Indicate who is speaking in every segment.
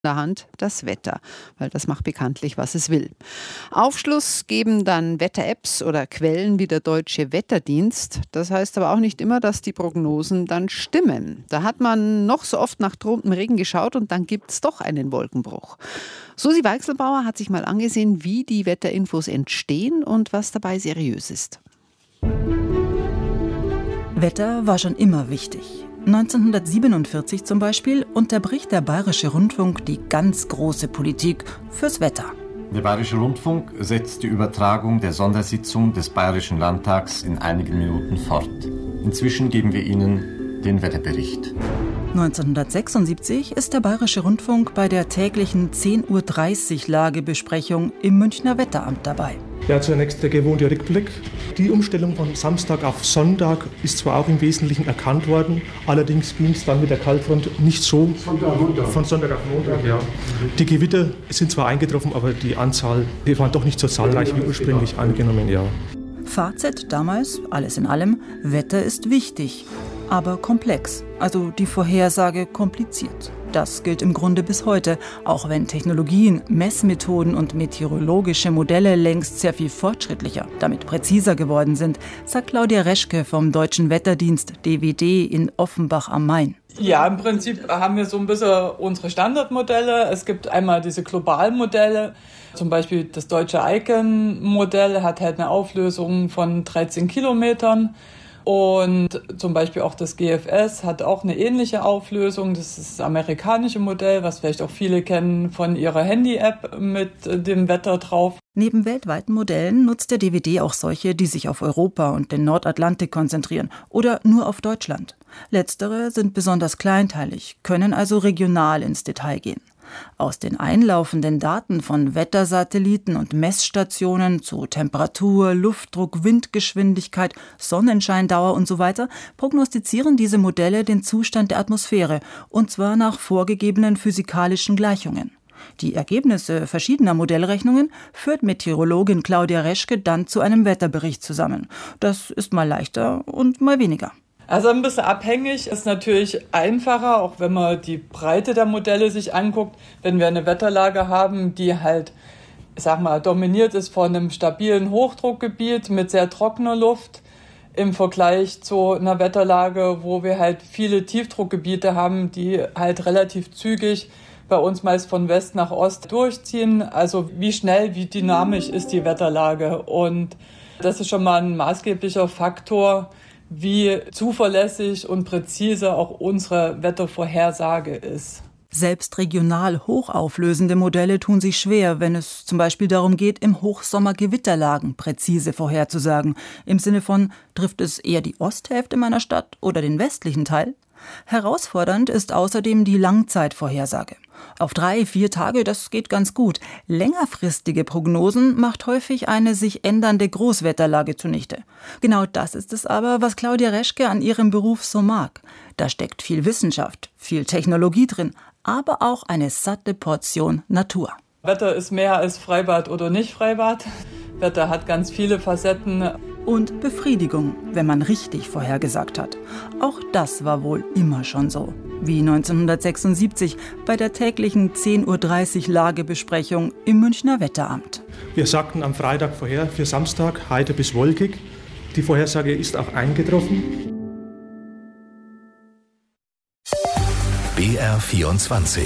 Speaker 1: der Hand das Wetter, weil das macht bekanntlich, was es will. Aufschluss geben dann Wetter-Apps oder Quellen wie der Deutsche Wetterdienst. Das heißt aber auch nicht immer, dass die Prognosen dann stimmen. Da hat man noch so oft nach drohendem Regen geschaut und dann gibt es doch einen Wolkenbruch. Susi Weichselbauer hat sich mal angesehen, wie die Wetterinfos entstehen und was dabei seriös ist.
Speaker 2: Wetter war schon immer wichtig. 1947 zum Beispiel unterbricht der Bayerische Rundfunk die ganz große Politik fürs Wetter.
Speaker 3: Der Bayerische Rundfunk setzt die Übertragung der Sondersitzung des Bayerischen Landtags in einigen Minuten fort. Inzwischen geben wir Ihnen den Wetterbericht.
Speaker 2: 1976 ist der Bayerische Rundfunk bei der täglichen 10:30 Uhr Lagebesprechung im Münchner Wetteramt dabei.
Speaker 4: Ja, zunächst der gewohnte Rückblick. Die Umstellung von Samstag auf Sonntag ist zwar auch im Wesentlichen erkannt worden, allerdings ging es dann mit der Kaltfront nicht so von Sonntag auf Montag. Ja. Die Gewitter sind zwar eingetroffen, aber die Anzahl, die waren doch nicht so zahlreich wie ursprünglich angenommen. Ja.
Speaker 2: Fazit damals, alles in allem, Wetter ist wichtig, aber komplex, also die Vorhersage kompliziert. Das gilt im Grunde bis heute, auch wenn Technologien, Messmethoden und meteorologische Modelle längst sehr viel fortschrittlicher, damit präziser geworden sind, sagt Claudia Reschke vom Deutschen Wetterdienst DWD in Offenbach am Main.
Speaker 5: Ja, im Prinzip haben wir so ein bisschen unsere Standardmodelle. Es gibt einmal diese globalen Modelle, zum Beispiel das deutsche ICAN-Modell hat halt eine Auflösung von 13 Kilometern. Und zum Beispiel auch das GFS hat auch eine ähnliche Auflösung. Das ist das amerikanische Modell, was vielleicht auch viele kennen von ihrer Handy-App mit dem Wetter drauf.
Speaker 2: Neben weltweiten Modellen nutzt der DWD auch solche, die sich auf Europa und den Nordatlantik konzentrieren oder nur auf Deutschland. Letztere sind besonders kleinteilig, können also regional ins Detail gehen. Aus den einlaufenden Daten von Wettersatelliten und Messstationen zu Temperatur, Luftdruck, Windgeschwindigkeit, Sonnenscheindauer und so weiter prognostizieren diese Modelle den Zustand der Atmosphäre, und zwar nach vorgegebenen physikalischen Gleichungen. Die Ergebnisse verschiedener Modellrechnungen führt Meteorologin Claudia Reschke dann zu einem Wetterbericht zusammen. Das ist mal leichter und mal weniger.
Speaker 5: Also ein bisschen abhängig ist natürlich einfacher, auch wenn man die Breite der Modelle sich anguckt, wenn wir eine Wetterlage haben, die halt, dominiert ist von einem stabilen Hochdruckgebiet mit sehr trockener Luft im Vergleich zu einer Wetterlage, wo wir halt viele Tiefdruckgebiete haben, die halt relativ zügig bei uns meist von West nach Ost durchziehen. Also wie schnell, wie dynamisch ist die Wetterlage, und das ist schon mal ein maßgeblicher Faktor, wie zuverlässig und präzise auch unsere Wettervorhersage ist.
Speaker 2: Selbst regional hochauflösende Modelle tun sich schwer, wenn es zum Beispiel darum geht, im Hochsommer Gewitterlagen präzise vorherzusagen. Im Sinne von, trifft es eher die Osthälfte meiner Stadt oder den westlichen Teil? Herausfordernd ist außerdem die Langzeitvorhersage. Auf 3-4 Tage, das geht ganz gut. Längerfristige Prognosen macht häufig eine sich ändernde Großwetterlage zunichte. Genau das ist es aber, was Claudia Reschke an ihrem Beruf so mag. Da steckt viel Wissenschaft, viel Technologie drin, aber auch eine satte Portion Natur.
Speaker 5: Wetter ist mehr als Freibad oder nicht Freibad. Wetter hat ganz viele Facetten.
Speaker 2: Und Befriedigung, wenn man richtig vorhergesagt hat. Auch das war wohl immer schon so. Wie 1976 bei der täglichen 10:30 Uhr Lagebesprechung im Münchner Wetteramt.
Speaker 4: Wir sagten am Freitag vorher für Samstag heiter bis wolkig. Die Vorhersage ist auch eingetroffen.
Speaker 6: BR24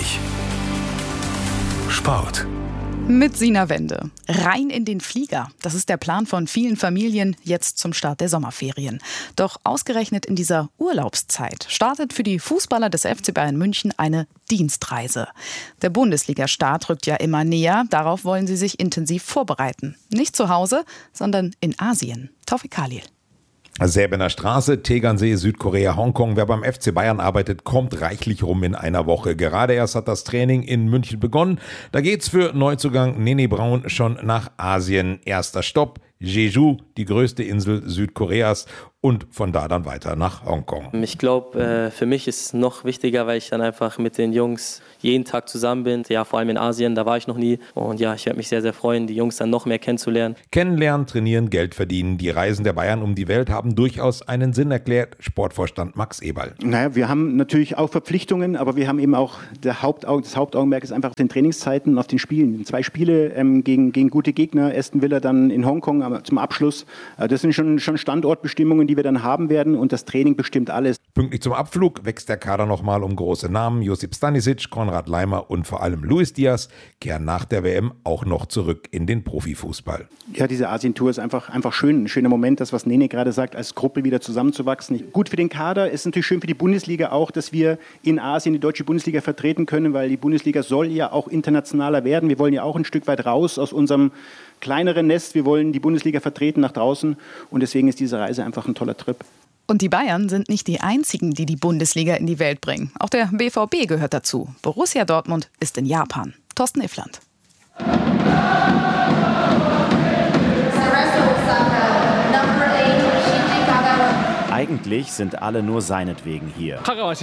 Speaker 6: Sport.
Speaker 7: Mit Sina Wende. Rein in den Flieger. Das ist der Plan von vielen Familien jetzt zum Start der Sommerferien. Doch ausgerechnet in dieser Urlaubszeit startet für die Fußballer des FC Bayern München eine Dienstreise. Der Bundesliga-Start rückt ja immer näher. Darauf wollen sie sich intensiv vorbereiten. Nicht zu Hause, sondern in Asien. Taufik Khalil.
Speaker 8: Säbener Straße, Tegernsee, Südkorea, Hongkong. Wer beim FC Bayern arbeitet, kommt reichlich rum in einer Woche. Gerade erst hat das Training in München begonnen. Da geht's für Neuzugang Nene Braun schon nach Asien. Erster Stopp, Jeju, die größte Insel Südkoreas. und von da dann weiter nach Hongkong.
Speaker 6: Ich glaube, für mich ist es noch wichtiger, weil ich dann einfach mit den Jungs jeden Tag zusammen bin. Ja, vor allem in Asien, da war ich noch nie. Und ja, ich werde mich sehr, sehr freuen, die Jungs dann noch mehr kennenzulernen.
Speaker 8: Kennenlernen, trainieren, Geld verdienen. Die Reisen der Bayern um die Welt haben durchaus einen Sinn, erklärt Sportvorstand Max Eberl.
Speaker 9: Naja, wir haben natürlich auch Verpflichtungen, aber wir haben eben auch das Hauptaugenmerk ist einfach auf den Trainingszeiten und auf den Spielen. 2 Spiele gegen gute Gegner, Aston Villa dann in Hongkong zum Abschluss. Das sind schon Standortbestimmungen, die wir dann haben werden und das Training bestimmt alles.
Speaker 8: Pünktlich zum Abflug wächst der Kader nochmal um große Namen. Josip Stanisic, Konrad Laimer und vor allem Luis Diaz kehren nach der WM auch noch zurück in den Profifußball.
Speaker 9: Ja, diese Asien-Tour ist einfach schön. Ein schöner Moment, das, was Nene gerade sagt, als Gruppe wieder zusammenzuwachsen. Gut für den Kader, ist natürlich schön für die Bundesliga auch, dass wir in Asien die deutsche Bundesliga vertreten können, weil die Bundesliga soll ja auch internationaler werden. Wir wollen ja auch ein Stück weit raus aus unserem kleineren Nest. Wir wollen die Bundesliga vertreten nach draußen und deswegen ist diese Reise einfach ein toller Trip.
Speaker 7: Und die Bayern sind nicht die einzigen, die die Bundesliga in die Welt bringen. Auch der BVB gehört dazu. Borussia Dortmund ist in Japan. Thorsten Iffland.
Speaker 10: Eigentlich sind alle nur seinetwegen hier.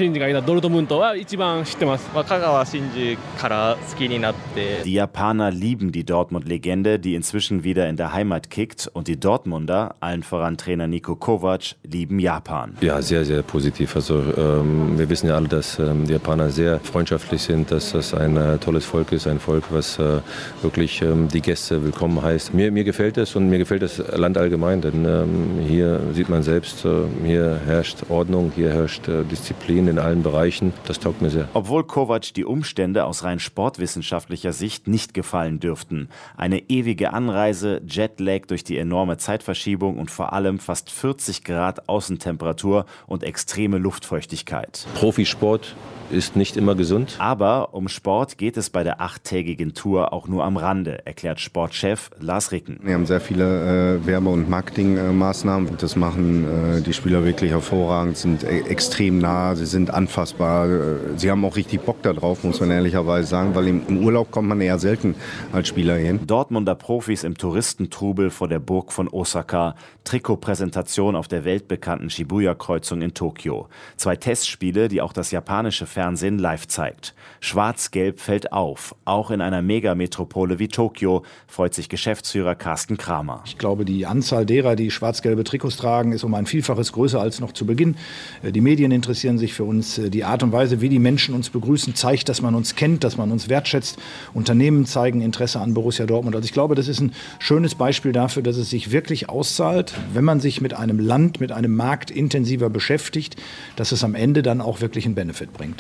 Speaker 10: Die Japaner lieben die Dortmund-Legende, die inzwischen wieder in der Heimat kickt. Und die Dortmunder, allen voran Trainer Niko Kovac, lieben Japan.
Speaker 11: Ja, sehr, sehr positiv. Also wir wissen ja alle, dass die Japaner sehr freundschaftlich sind, dass das ein tolles Volk ist, ein Volk, was wirklich die Gäste willkommen heißt. Mir gefällt es und mir gefällt das Land allgemein, denn hier sieht man selbst, hier herrscht Ordnung, hier herrscht Disziplin in allen Bereichen. Das taugt mir sehr.
Speaker 10: Obwohl Kovac die Umstände aus rein sportwissenschaftlicher Sicht nicht gefallen dürften. Eine ewige Anreise, Jetlag durch die enorme Zeitverschiebung und vor allem fast 40 Grad Außentemperatur und extreme Luftfeuchtigkeit.
Speaker 11: Profisport ist nicht immer gesund.
Speaker 10: Aber um Sport geht es bei der 8-tägigen Tour auch nur am Rande, erklärt Sportchef Lars Ricken.
Speaker 12: Wir haben sehr viele Werbe- und Marketingmaßnahmen. Das machen die Spieler wirklich hervorragend, sind extrem nah, sie sind anfassbar. Sie haben auch richtig Bock darauf, muss man ehrlicherweise sagen, weil im Urlaub kommt man eher selten als Spieler hin.
Speaker 10: Dortmunder Profis im Touristentrubel vor der Burg von Osaka. Trikotpräsentation auf der weltbekannten Shibuya-Kreuzung in Tokio. 2 Testspiele, die auch das japanische Fernsehen live zeigt. Schwarz-Gelb fällt auf. Auch in einer Megametropole wie Tokio, freut sich Geschäftsführer Carsten Kramer.
Speaker 13: Ich glaube, die Anzahl derer, die schwarz-gelbe Trikots tragen, ist um ein Vielfaches größer als noch zu Beginn. Die Medien interessieren sich für uns. Die Art und Weise, wie die Menschen uns begrüßen, zeigt, dass man uns kennt, dass man uns wertschätzt. Unternehmen zeigen Interesse an Borussia Dortmund. Also ich glaube, das ist ein schönes Beispiel dafür, dass es sich wirklich auszahlt, wenn man sich mit einem Land, mit einem Markt intensiver beschäftigt, dass es am Ende dann auch wirklich einen Benefit bringt.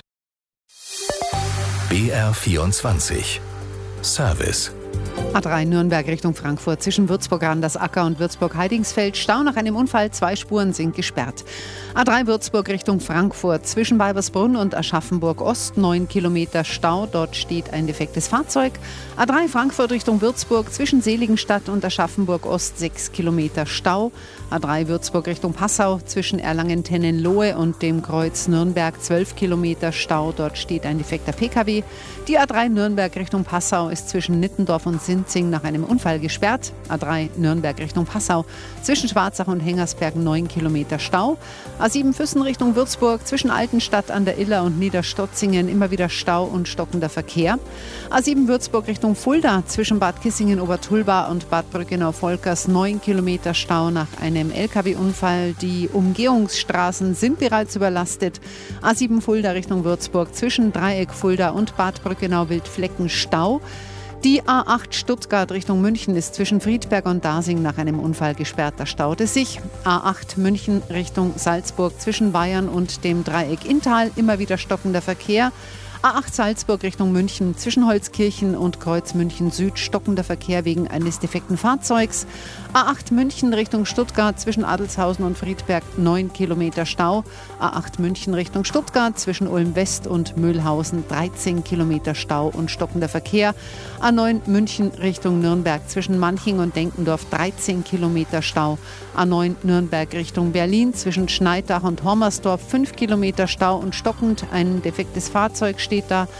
Speaker 14: BR24 Service.
Speaker 1: A3 Nürnberg Richtung Frankfurt zwischen Würzburg an das Acker und Würzburg-Heidingsfeld. Stau nach einem Unfall, 2 Spuren sind gesperrt. A3 Würzburg Richtung Frankfurt zwischen Weibersbrunn und Aschaffenburg-Ost 9 Kilometer Stau. Dort steht ein defektes Fahrzeug. A3 Frankfurt Richtung Würzburg zwischen Seligenstadt und Aschaffenburg-Ost 6 Kilometer Stau. A3 Würzburg Richtung Passau zwischen Erlangen-Tennenlohe und dem Kreuz Nürnberg 12 Kilometer Stau. Dort steht ein defekter Pkw. Die A3 Nürnberg Richtung Passau ist zwischen Nittendorf und Sinzing nach einem Unfall gesperrt. A3 Nürnberg Richtung Passau zwischen Schwarzach und Hengersberg 9 Kilometer Stau. A7 Füssen Richtung Würzburg zwischen Altenstadt an der Iller und Niederstotzingen immer wieder Stau und stockender Verkehr. A7 Würzburg Richtung Fulda zwischen Bad Kissingen-Obertulba und Bad Brückenau-Volkers 9 Kilometer Stau nach einem LKW-Unfall. Die Umgehungsstraßen sind bereits überlastet. A7 Fulda Richtung Würzburg zwischen Dreieck Fulda und Bad Brückenau-Wildflecken Stau. Die A8 Stuttgart Richtung München ist zwischen Friedberg und Dasing nach einem Unfall gesperrt. Da staut es sich. A8 München Richtung Salzburg zwischen Bayern und dem Dreieck Inntal immer wieder stockender Verkehr. A8 Salzburg Richtung München zwischen Holzkirchen und Kreuz München Süd stockender Verkehr wegen eines defekten Fahrzeugs. A8 München Richtung Stuttgart zwischen Adelshausen und Friedberg 9 Kilometer Stau. A8 München Richtung Stuttgart zwischen Ulm West und Mühlhausen 13 Kilometer Stau und stockender Verkehr. A9 München Richtung Nürnberg zwischen Manching und Denkendorf 13 Kilometer Stau. A9 Nürnberg Richtung Berlin zwischen Schneidach und Hormersdorf 5 Kilometer Stau und stockend. Ein defektes Fahrzeug steht da.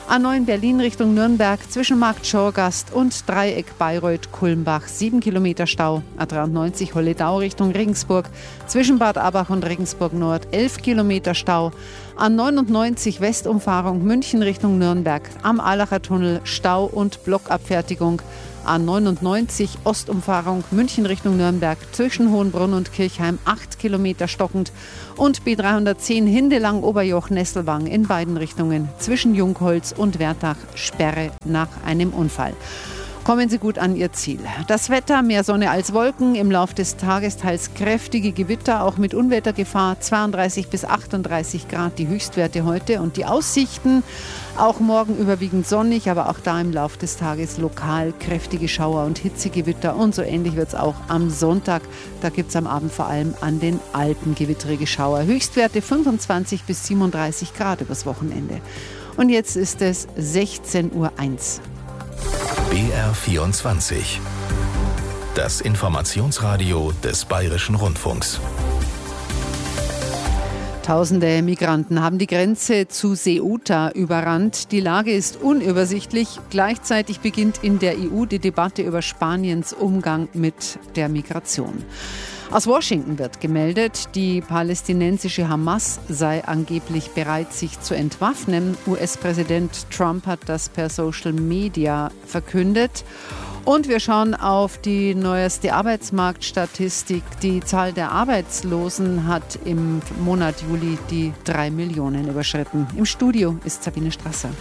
Speaker 1: A9 Berlin Richtung Nürnberg zwischen Markt Schorgast und Dreieck Bayreuth-Kulmbach 7 Kilometer Stau. A93 Holledau Richtung Regensburg zwischen Bad Abach und Regensburg Nord 11 Kilometer Stau. A99 Westumfahrung München Richtung Nürnberg am Allacher Tunnel Stau und Blockabfertigung. A99 Ostumfahrung München Richtung Nürnberg zwischen Hohenbrunn und Kirchheim 8 Kilometer stockend und B310 Hindelang-Oberjoch-Nesselwang in beiden Richtungen zwischen Jungholz und Wertach Sperre nach einem Unfall. Kommen Sie gut an Ihr Ziel. Das Wetter, mehr Sonne als Wolken, im Laufe des Tages teils kräftige Gewitter, auch mit Unwettergefahr, 32 bis 38 Grad die Höchstwerte heute und die Aussichten, auch morgen überwiegend sonnig, aber auch da im Laufe des Tages lokal kräftige Schauer und Hitzegewitter und so ähnlich wird es auch am Sonntag. Da gibt es am Abend vor allem an den Alpen gewitterige Schauer. Höchstwerte 25 bis 37 Grad übers Wochenende. Und jetzt ist es 16:01 Uhr.
Speaker 14: BR24. Das Informationsradio des Bayerischen Rundfunks.
Speaker 1: Tausende Migranten haben die Grenze zu Ceuta überrannt. Die Lage ist unübersichtlich. Gleichzeitig beginnt in der EU die Debatte über Spaniens Umgang mit der Migration. Aus Washington wird gemeldet, die palästinensische Hamas sei angeblich bereit, sich zu entwaffnen. US-Präsident Trump hat das per Social Media verkündet. Und wir schauen auf die neueste Arbeitsmarktstatistik. Die Zahl der Arbeitslosen hat im Monat Juli die 3 Millionen überschritten. Im Studio ist Sabine Strasser.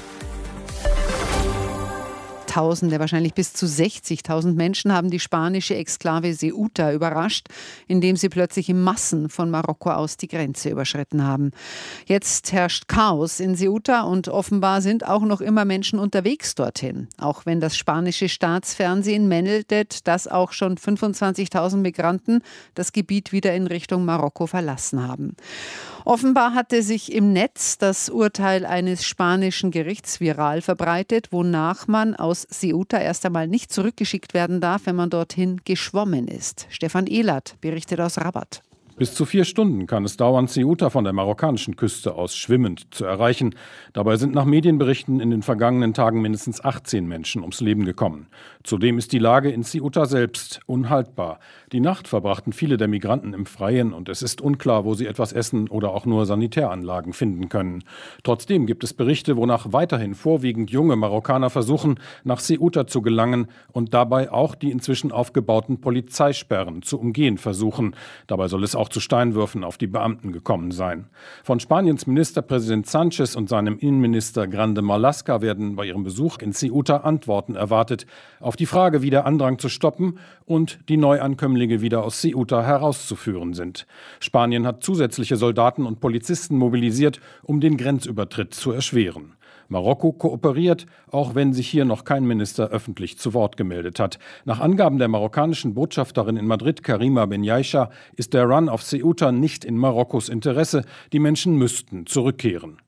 Speaker 1: Tausende, wahrscheinlich bis zu 60.000 Menschen haben die spanische Exklave Ceuta überrascht, indem sie plötzlich in Massen von Marokko aus die Grenze überschritten haben. Jetzt herrscht Chaos in Ceuta und offenbar sind auch noch immer Menschen unterwegs dorthin. Auch wenn das spanische Staatsfernsehen meldet, dass auch schon 25.000 Migranten das Gebiet wieder in Richtung Marokko verlassen haben. Offenbar hatte sich im Netz das Urteil eines spanischen Gerichts viral verbreitet, wonach man aus Ceuta erst einmal nicht zurückgeschickt werden darf, wenn man dorthin geschwommen ist. Stefan Ehlert berichtet aus Rabat.
Speaker 15: Bis zu 4 Stunden kann es dauern, Ceuta von der marokkanischen Küste aus schwimmend zu erreichen. Dabei sind nach Medienberichten in den vergangenen Tagen mindestens 18 Menschen ums Leben gekommen. Zudem ist die Lage in Ceuta selbst unhaltbar. Die Nacht verbrachten viele der Migranten im Freien und es ist unklar, wo sie etwas essen oder auch nur Sanitäranlagen finden können. Trotzdem gibt es Berichte, wonach weiterhin vorwiegend junge Marokkaner versuchen, nach Ceuta zu gelangen und dabei auch die inzwischen aufgebauten Polizeisperren zu umgehen versuchen. Dabei soll es auch zu Steinwürfen auf die Beamten gekommen sein. Von Spaniens Ministerpräsident Sánchez und seinem Innenminister Grande Marlaska werden bei ihrem Besuch in Ceuta Antworten erwartet auf die Frage, wie der Andrang zu stoppen und die Neuankömmlinge wieder aus Ceuta herauszuführen sind. Spanien hat zusätzliche Soldaten und Polizisten mobilisiert, um den Grenzübertritt zu erschweren. Marokko kooperiert, auch wenn sich hier noch kein Minister öffentlich zu Wort gemeldet hat. Nach Angaben der marokkanischen Botschafterin in Madrid, Karima Benyaisha, ist der Run auf Ceuta nicht in Marokkos Interesse. Die Menschen müssten zurückkehren.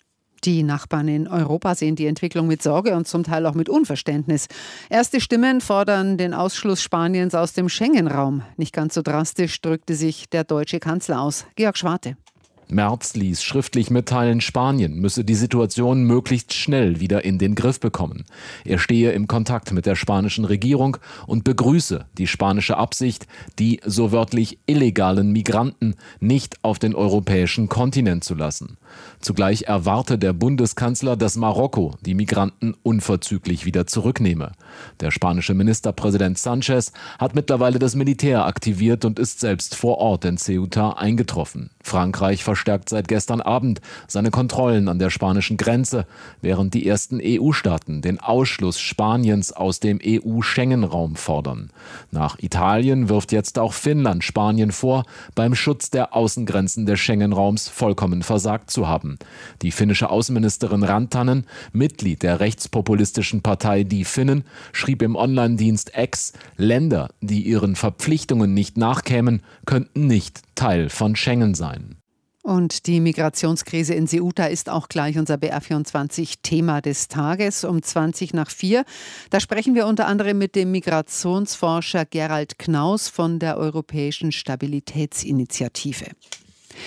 Speaker 1: Die Nachbarn in Europa sehen die Entwicklung mit Sorge und zum Teil auch mit Unverständnis. Erste Stimmen fordern den Ausschluss Spaniens aus dem Schengen-Raum. Nicht ganz so drastisch drückte sich der deutsche Kanzler aus. Georg Schwarte.
Speaker 16: Merz ließ schriftlich mitteilen, Spanien müsse die Situation möglichst schnell wieder in den Griff bekommen. Er stehe im Kontakt mit der spanischen Regierung und begrüße die spanische Absicht, die so wörtlich illegalen Migranten nicht auf den europäischen Kontinent zu lassen. Zugleich erwarte der Bundeskanzler, dass Marokko die Migranten unverzüglich wieder zurücknehme. Der spanische Ministerpräsident Sánchez hat mittlerweile das Militär aktiviert und ist selbst vor Ort in Ceuta eingetroffen. Frankreich verstärkt seit gestern Abend seine Kontrollen an der spanischen Grenze, während die ersten EU-Staaten den Ausschluss Spaniens aus dem EU-Schengen-Raum fordern. Nach Italien wirft jetzt auch Finnland Spanien vor, beim Schutz der Außengrenzen des Schengen-Raums vollkommen versagt zu haben. Die finnische Außenministerin Rantanen, Mitglied der rechtspopulistischen Partei Die Finnen, schrieb im Online-Dienst X, Länder, die ihren Verpflichtungen nicht nachkämen, könnten nicht Teil von Schengen sein.
Speaker 1: Und die Migrationskrise in Ceuta ist auch gleich unser BR24-Thema des Tages um 3:20. Da sprechen wir unter anderem mit dem Migrationsforscher Gerald Knaus von der Europäischen Stabilitätsinitiative.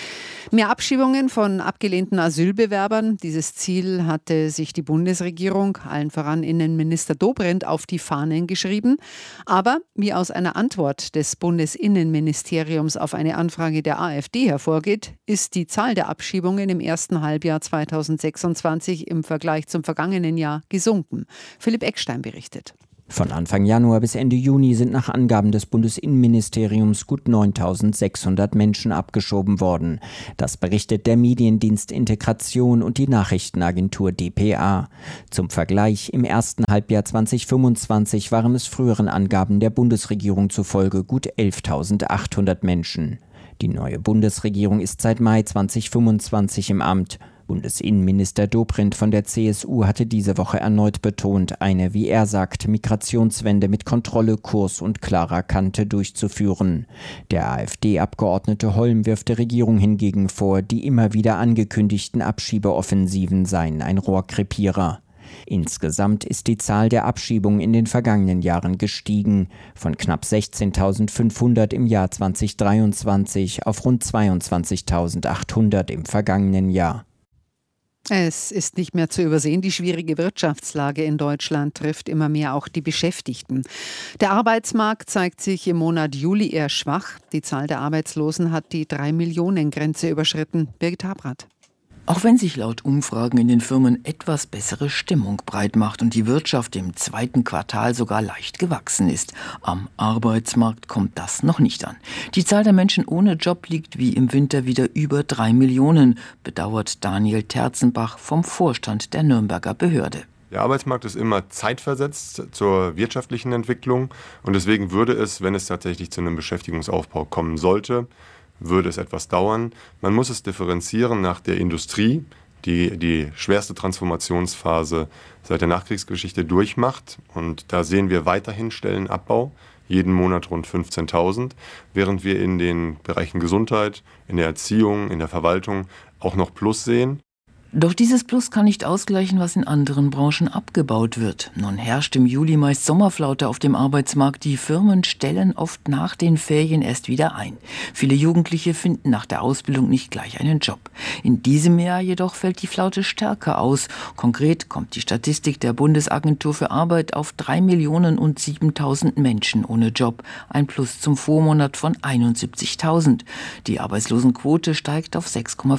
Speaker 1: Mehr Abschiebungen von abgelehnten Asylbewerbern. Dieses Ziel hatte sich die Bundesregierung, allen voran Innenminister Dobrindt, auf die Fahnen geschrieben. Aber wie aus einer Antwort des Bundesinnenministeriums auf eine Anfrage der AfD hervorgeht, ist die Zahl der Abschiebungen im ersten Halbjahr 2026 im Vergleich zum vergangenen Jahr gesunken. Philipp Eckstein berichtet.
Speaker 17: Von Anfang Januar bis Ende Juni sind nach Angaben des Bundesinnenministeriums gut 9.600 Menschen abgeschoben worden. Das berichtet der Mediendienst Integration und die Nachrichtenagentur dpa. Zum Vergleich, im ersten Halbjahr 2025 waren es früheren Angaben der Bundesregierung zufolge gut 11.800 Menschen. Die neue Bundesregierung ist seit Mai 2025 im Amt. Bundesinnenminister Dobrindt von der CSU hatte diese Woche erneut betont, eine, wie er sagt, Migrationswende mit Kontrolle, Kurs und klarer Kante durchzuführen. Der AfD-Abgeordnete Holm wirft der Regierung hingegen vor, die immer wieder angekündigten Abschiebeoffensiven seien ein Rohrkrepierer. Insgesamt ist die Zahl der Abschiebungen in den vergangenen Jahren gestiegen, von knapp 16.500 im Jahr 2023 auf rund 22.800 im vergangenen Jahr.
Speaker 1: Es ist nicht mehr zu übersehen, die schwierige Wirtschaftslage in Deutschland trifft immer mehr auch die Beschäftigten. Der Arbeitsmarkt zeigt sich im Monat Juli eher schwach. Die Zahl der Arbeitslosen hat die 3-Millionen-Grenze überschritten. Birgit Habrath.
Speaker 18: Auch wenn sich laut Umfragen in den Firmen etwas bessere Stimmung breit macht und die Wirtschaft im zweiten Quartal sogar leicht gewachsen ist, am Arbeitsmarkt kommt das noch nicht an. Die Zahl der Menschen ohne Job liegt wie im Winter wieder über 3 Millionen, bedauert Daniel Terzenbach vom Vorstand der Nürnberger Behörde.
Speaker 19: Der Arbeitsmarkt ist immer zeitversetzt zur wirtschaftlichen Entwicklung und deswegen würde es, wenn es tatsächlich zu einem Beschäftigungsaufbau kommen sollte, würde es etwas dauern. Man muss es differenzieren nach der Industrie, die die schwerste Transformationsphase seit der Nachkriegsgeschichte durchmacht. Und da sehen wir weiterhin Stellenabbau, jeden Monat rund 15.000, während wir in den Bereichen Gesundheit, in der Erziehung, in der Verwaltung auch noch Plus sehen.
Speaker 18: Doch dieses Plus kann nicht ausgleichen, was in anderen Branchen abgebaut wird. Nun herrscht im Juli meist Sommerflaute auf dem Arbeitsmarkt. Die Firmen stellen oft nach den Ferien erst wieder ein. Viele Jugendliche finden nach der Ausbildung nicht gleich einen Job. In diesem Jahr jedoch fällt die Flaute stärker aus. Konkret kommt die Statistik der Bundesagentur für Arbeit auf 3.007.000 Menschen ohne Job. Ein Plus zum Vormonat von 71.000. Die Arbeitslosenquote steigt auf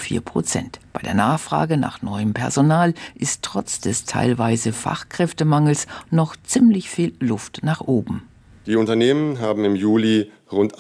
Speaker 18: 6,4%. Bei der Nachfrage nach neuem Personal ist trotz des teilweise Fachkräftemangels noch ziemlich viel Luft nach oben.
Speaker 19: Die Unternehmen haben im Juli rund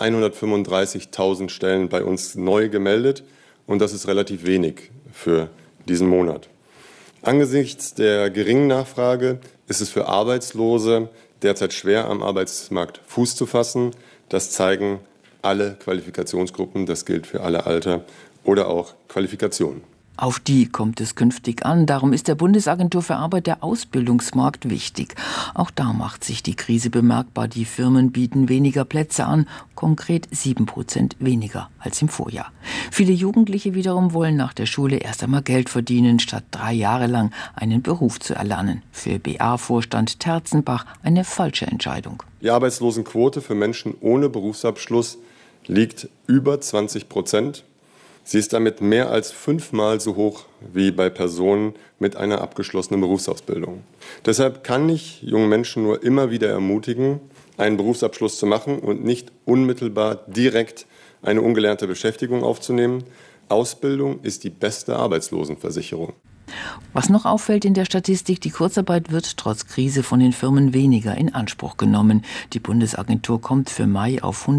Speaker 19: 135.000 Stellen bei uns neu gemeldet und das ist relativ wenig für diesen Monat. Angesichts der geringen Nachfrage ist es für Arbeitslose derzeit schwer, am Arbeitsmarkt Fuß zu fassen. Das zeigen alle Qualifikationsgruppen, das gilt für alle Alter oder auch Qualifikationen.
Speaker 18: Auf die kommt es künftig an. Darum ist der Bundesagentur für Arbeit der Ausbildungsmarkt wichtig. Auch da macht sich die Krise bemerkbar. Die Firmen bieten weniger Plätze an, konkret 7% weniger als im Vorjahr. Viele Jugendliche wiederum wollen nach der Schule erst einmal Geld verdienen, statt 3 Jahre lang einen Beruf zu erlernen. Für BA-Vorstand Terzenbach eine falsche Entscheidung.
Speaker 19: Die Arbeitslosenquote für Menschen ohne Berufsabschluss liegt über 20%. Sie ist damit mehr als 5-mal so hoch wie bei Personen mit einer abgeschlossenen Berufsausbildung. Deshalb kann ich junge Menschen nur immer wieder ermutigen, einen Berufsabschluss zu machen und nicht unmittelbar direkt eine ungelernte Beschäftigung aufzunehmen. Ausbildung ist die beste Arbeitslosenversicherung.
Speaker 18: Was noch auffällt in der Statistik, die Kurzarbeit wird trotz Krise von den Firmen weniger in Anspruch genommen. Die Bundesagentur kommt für Mai auf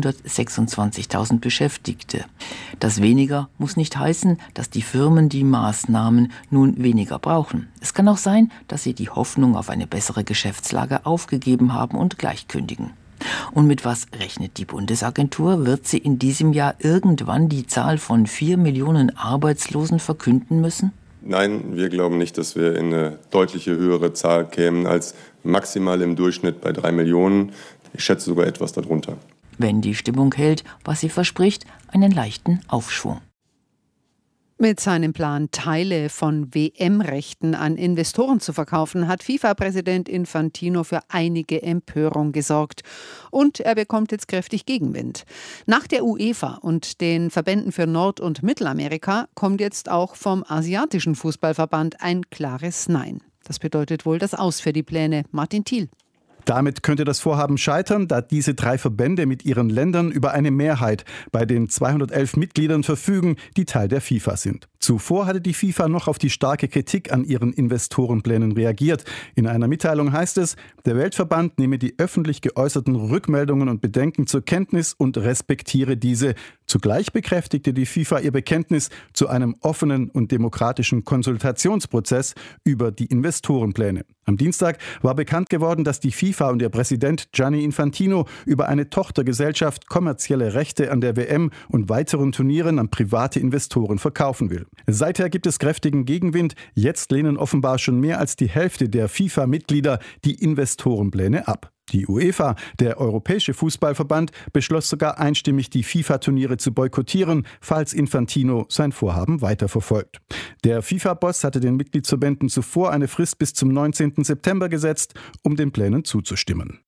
Speaker 18: 126.000 Beschäftigte. Das weniger muss nicht heißen, dass die Firmen die Maßnahmen nun weniger brauchen. Es kann auch sein, dass sie die Hoffnung auf eine bessere Geschäftslage aufgegeben haben und gleich kündigen. Und mit was rechnet die Bundesagentur? Wird sie in diesem Jahr irgendwann die Zahl von 4 Millionen Arbeitslosen verkünden müssen?
Speaker 19: Nein, wir glauben nicht, dass wir in eine deutliche höhere Zahl kämen als maximal im Durchschnitt bei 3 Millionen. Ich schätze sogar etwas darunter.
Speaker 18: Wenn die Stimmung hält, was sie verspricht, einen leichten Aufschwung.
Speaker 1: Mit seinem Plan, Teile von WM-Rechten an Investoren zu verkaufen, hat FIFA-Präsident Infantino für einige Empörung gesorgt. Und er bekommt jetzt kräftig Gegenwind. Nach der UEFA und den Verbänden für Nord- und Mittelamerika kommt jetzt auch vom Asiatischen Fußballverband ein klares Nein. Das bedeutet wohl das Aus für die Pläne. Martin Thiel.
Speaker 20: Damit könnte das Vorhaben scheitern, da diese 3 Verbände mit ihren Ländern über eine Mehrheit bei den 211 Mitgliedern verfügen, die Teil der FIFA sind. Zuvor hatte die FIFA noch auf die starke Kritik an ihren Investorenplänen reagiert. In einer Mitteilung heißt es, der Weltverband nehme die öffentlich geäußerten Rückmeldungen und Bedenken zur Kenntnis und respektiere diese. Zugleich bekräftigte die FIFA ihr Bekenntnis zu einem offenen und demokratischen Konsultationsprozess über die Investorenpläne. Am Dienstag war bekannt geworden, dass die FIFA und ihr Präsident Gianni Infantino über eine Tochtergesellschaft kommerzielle Rechte an der WM und weiteren Turnieren an private Investoren verkaufen will. Seither gibt es kräftigen Gegenwind. Jetzt lehnen offenbar schon mehr als die Hälfte der FIFA-Mitglieder die Investorenpläne ab. Die UEFA, der Europäische Fußballverband, beschloss sogar einstimmig, die FIFA-Turniere zu boykottieren, falls Infantino sein Vorhaben weiterverfolgt. Der FIFA-Boss hatte den Mitgliedsverbänden zuvor eine Frist bis zum 19. September gesetzt, um den Plänen zuzustimmen.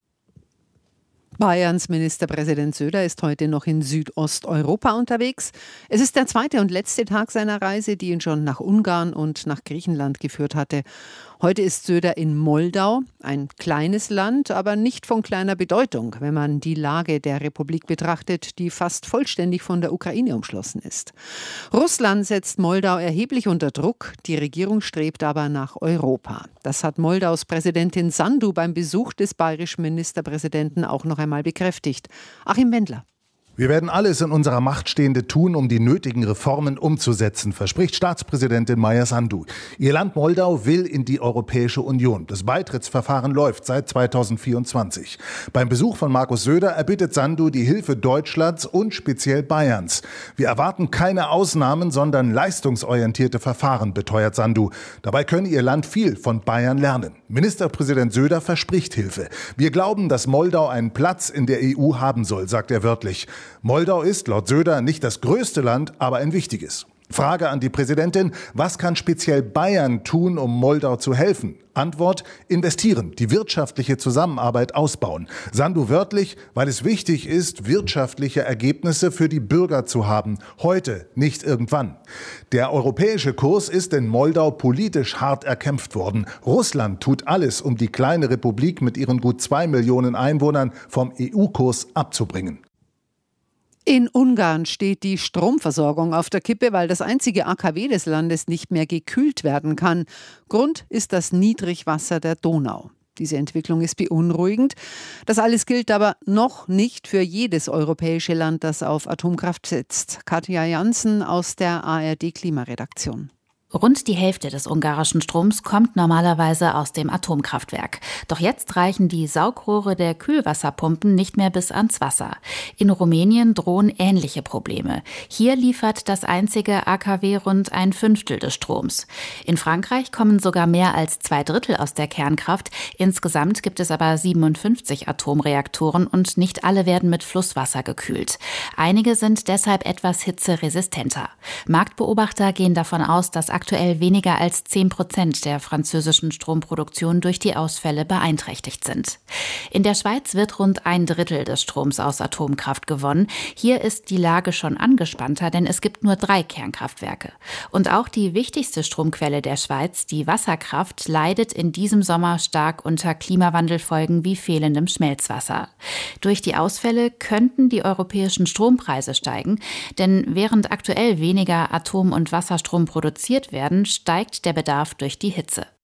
Speaker 1: Bayerns Ministerpräsident Söder ist heute noch in Südosteuropa unterwegs. Es ist der 2. und letzte Tag seiner Reise, die ihn schon nach Ungarn und nach Griechenland geführt hatte. Heute ist Söder in Moldau, ein kleines Land, aber nicht von kleiner Bedeutung, wenn man die Lage der Republik betrachtet, die fast vollständig von der Ukraine umschlossen ist. Russland setzt Moldau erheblich unter Druck, die Regierung strebt aber nach Europa. Das hat Moldaus Präsidentin Sandu beim Besuch des bayerischen Ministerpräsidenten auch noch einmal bekräftigt. Achim Wendler.
Speaker 21: Wir werden alles in unserer Macht Stehende tun, um die nötigen Reformen umzusetzen, verspricht Staatspräsidentin Maia Sandu. Ihr Land Moldau will in die Europäische Union. Das Beitrittsverfahren läuft seit 2024. Beim Besuch von Markus Söder erbittet Sandu die Hilfe Deutschlands und speziell Bayerns. Wir erwarten keine Ausnahmen, sondern leistungsorientierte Verfahren, beteuert Sandu. Dabei könne ihr Land viel von Bayern lernen. Ministerpräsident Söder verspricht Hilfe. Wir glauben, dass Moldau einen Platz in der EU haben soll, sagt er wörtlich. Moldau ist laut Söder nicht das größte Land, aber ein wichtiges. Frage an die Präsidentin: Was kann speziell Bayern tun, um Moldau zu helfen? Antwort: investieren, die wirtschaftliche Zusammenarbeit ausbauen. Sandu wörtlich, weil es wichtig ist, wirtschaftliche Ergebnisse für die Bürger zu haben. Heute, nicht irgendwann. Der europäische Kurs ist in Moldau politisch hart erkämpft worden. Russland tut alles, um die kleine Republik mit ihren gut 2 Millionen Einwohnern vom EU-Kurs abzubringen.
Speaker 1: In Ungarn steht die Stromversorgung auf der Kippe, weil das einzige AKW des Landes nicht mehr gekühlt werden kann. Grund ist das Niedrigwasser der Donau. Diese Entwicklung ist beunruhigend. Das alles gilt aber noch nicht für jedes europäische Land, das auf Atomkraft setzt. Katja Jansen aus der ARD-Klimaredaktion.
Speaker 22: Rund die Hälfte des ungarischen Stroms kommt normalerweise aus dem Atomkraftwerk. Doch jetzt reichen die Saugrohre der Kühlwasserpumpen nicht mehr bis ans Wasser. In Rumänien drohen ähnliche Probleme. Hier liefert das einzige AKW rund 1/5 des Stroms. In Frankreich kommen sogar mehr als 2/3 aus der Kernkraft. Insgesamt gibt es aber 57 Atomreaktoren und nicht alle werden mit Flusswasser gekühlt. Einige sind deshalb etwas hitzeresistenter. Marktbeobachter gehen davon aus, dass aktuell weniger als 10% der französischen Stromproduktion durch die Ausfälle beeinträchtigt sind. In der Schweiz wird rund 1/3 des Stroms aus Atomkraft gewonnen. Hier ist die Lage schon angespannter, denn es gibt nur 3 Kernkraftwerke. Und auch die wichtigste Stromquelle der Schweiz, die Wasserkraft, leidet in diesem Sommer stark unter Klimawandelfolgen wie fehlendem Schmelzwasser. Durch die Ausfälle könnten die europäischen Strompreise steigen, denn während aktuell weniger Atom- und Wasserstrom produziert werden, steigt der Bedarf durch die Hitze.